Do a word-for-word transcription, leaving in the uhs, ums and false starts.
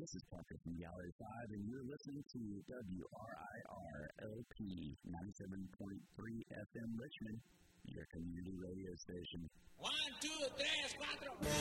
This is Parker from Gallery five, and you're listening to W R I R L P ninety-seven point three F M Richmond, your community radio station. One, two, tres, cuatro.